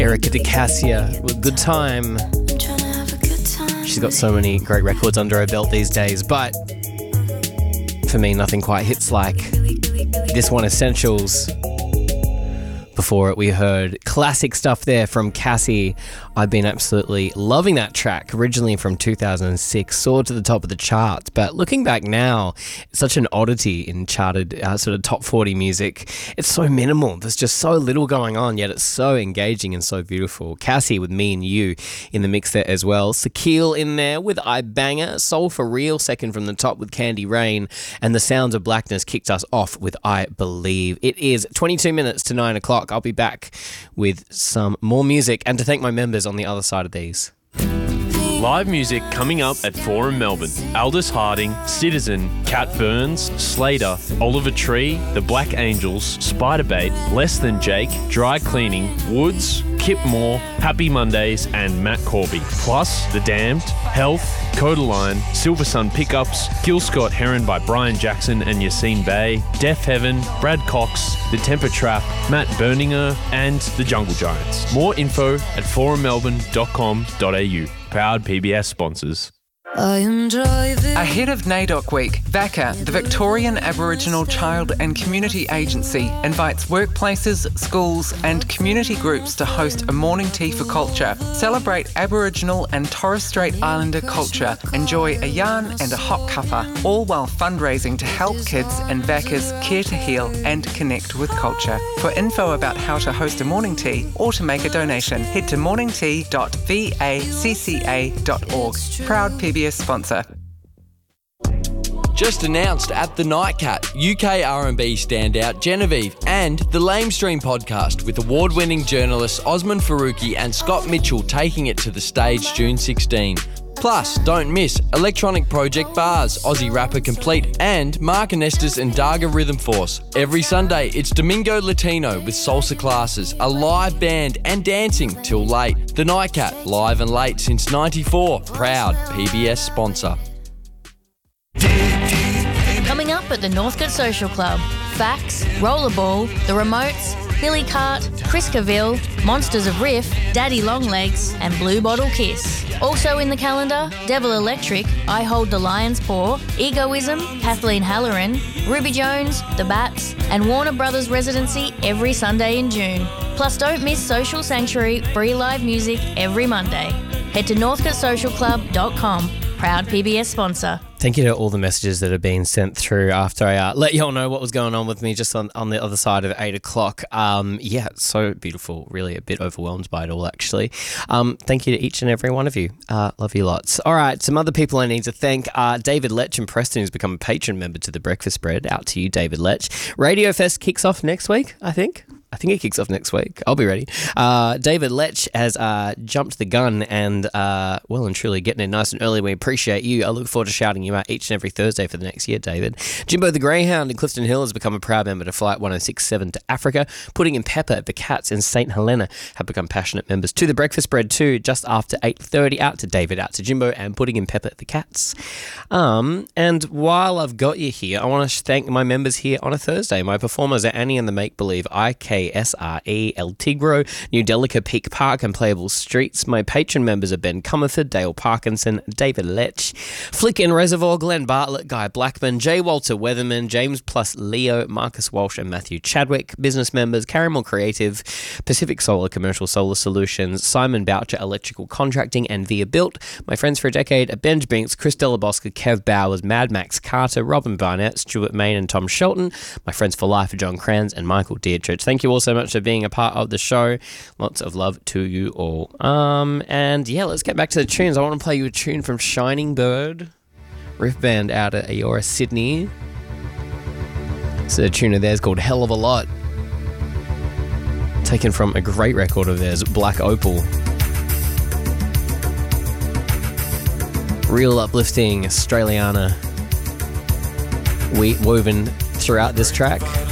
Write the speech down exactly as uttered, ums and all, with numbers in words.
Erica DeCassia with Good Time. She's got so many great records under her belt these days, but for me, nothing quite hits like this one, Essentials. Before it, we heard classic stuff there from Cassie. I've been absolutely loving that track, originally from two thousand six, soared to the top of the charts, but looking back now, it's such an oddity in charted uh, sort of top forty music. It's so minimal, there's just so little going on, yet it's so engaging and so beautiful. Cassie with Me and You in the mix there as well. Sakil in there with I Banger, Soul for Real second from the top with Candy Rain, and The Sounds of Blackness kicked us off with I Believe. It is twenty-two minutes to nine o'clock. I'll be back with some more music and to thank my members on the other side of these. Live music coming up at Forum Melbourne. Aldous Harding, Citizen, Cat Burns, Slater, Oliver Tree, The Black Angels, Spiderbait, Less Than Jake, Dry Cleaning, Woods, Kip Moore, Happy Mondays and Matt Corby. Plus The Damned, Health, Codaline, Silver Sun Pickups, Gil Scott Heron by Brian Jackson and Yassine Bey, Deaf Heaven, Brad Cox, The Temper Trap, Matt Berninger and The Jungle Giants. More info at forum melbourne dot com dot a u. Proud P B S sponsors. I enjoy this. Ahead of NAIDOC Week, V A C A, the Victorian Aboriginal Child and Community Agency, invites workplaces, schools and community groups to host a morning tea for culture. Celebrate Aboriginal and Torres Strait Islander culture. Enjoy a yarn and a hot cuppa, all while fundraising to help kids in V A C A's Care to Heal and connect with culture. For info about how to host a morning tea or to make a donation, head to morning tea dot v a c c a dot org. Proud P B S sponsor. Just announced at the Nightcat, U K R and B standout Genevieve and the Lamestream podcast with award-winning journalists Osman Faruqi and Scott Mitchell taking it to the stage June sixteenth. Plus, don't miss Electronic Project Bars, Aussie Rapper Complete and Mark Anestas and Darga Rhythm Force. Every Sunday, it's Domingo Latino with salsa classes, a live band and dancing till late. The Nightcat, live and late since ninety-four. Proud P B S sponsor. Coming up at the Northcote Social Club, Fax, Rollerball, The Remotes, Billy Cart, Chris Cavill, Monsters of Riff, Daddy Longlegs and Blue Bottle Kiss. Also in the calendar, Devil Electric, I Hold the Lion's Paw, Egoism, Kathleen Halloran, Ruby Jones, The Bats and Warner Brothers residency every Sunday in June. Plus don't miss Social Sanctuary free live music every Monday. Head to northcote social club dot com. Proud P B S sponsor. Thank you to all the messages that have been sent through after I uh, let you all know what was going on with me just on, on the other side of eight o'clock. Um, yeah, it's so beautiful. Really a bit overwhelmed by it all, actually. Um, thank you to each and every one of you. Uh, love you lots. All right, some other people I need to thank are David Lech in Preston, who's become a patron member to the Breakfast Spread. Out to you, David Lech. Radio Fest kicks off next week, I think. I think it kicks off next week. I'll be ready. Uh, David Lech has uh, jumped the gun and uh, well and truly getting in nice and early. We appreciate you. I look forward to shouting you out each and every Thursday for the next year, David. Jimbo the Greyhound in Clifton Hill has become a proud member to Flight one oh six seven to Africa. Pudding and Pepper at the Cats in Saint Helena have become passionate members to the Breakfast Spread too, just after eight thirty. Out to David, out to Jimbo and Pudding and Pepper at the Cats. Um, and while I've got you here, I want to thank my members here on a Thursday. My performers are Annie and the Make Believe, I K S R E, El Tigro, New Delica, Peak Park and Playable Streets. My patron members are Ben Comerford, Dale Parkinson, David Lech, Flick and Reservoir, Glenn Bartlett, Guy Blackman, J. Walter Weatherman, James plus Leo, Marcus Walsh and Matthew Chadwick. Business members, Caramel Creative, Pacific Solar Commercial Solar Solutions, Simon Boucher Electrical Contracting and Via Built. My friends for a decade are Benj Binks, Chris Delabosca, Kev Bowers, Mad Max Carter, Robin Barnett, Stuart Main and Tom Shelton. My friends for life are John Kranz and Michael Dietrich. Thank you all so much for being a part of the show. Lots of love to you all. Um, and yeah, let's get back to the tunes. I want to play you a tune from Shining Bird, riff band out of Eora, Sydney. So the tune of theirs called Hell of a Lot, taken from a great record of theirs, Black Opal. Real uplifting Australiana we- woven throughout this track.